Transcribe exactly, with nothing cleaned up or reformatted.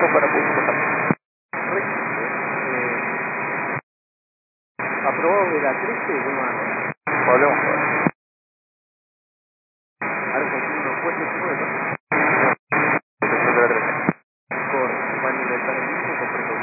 tiempo para poder pasar. Eh, aprobó Beatriz y demás. Hablemos ahora.